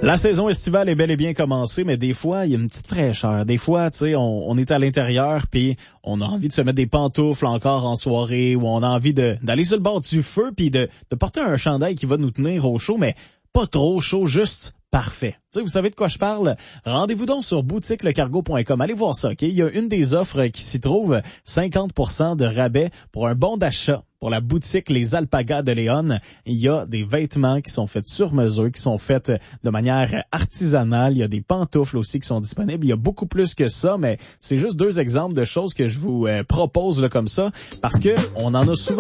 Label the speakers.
Speaker 1: La saison estivale est bel et bien commencée, mais des fois, il y a une petite fraîcheur. Des fois, tu sais, on est à l'intérieur, puis on a envie de se mettre des pantoufles encore en soirée, ou on a envie d'aller sur le bord du feu, puis de porter un chandail qui va nous tenir au chaud, mais pas trop chaud, juste parfait. Tu sais, vous savez de quoi je parle? Rendez-vous donc sur boutiquelecargo.com. Allez voir ça, OK? Il y a une des offres qui s'y trouve, 50% de rabais pour un bon d'achat. Pour la boutique Les Alpagas de Léon, il y a des vêtements qui sont faits sur mesure, qui sont faits de manière artisanale. Il y a des pantoufles aussi qui sont disponibles. Il y a beaucoup plus que ça, mais c'est juste deux exemples de choses que je vous propose là, comme ça, parce que on en a souvent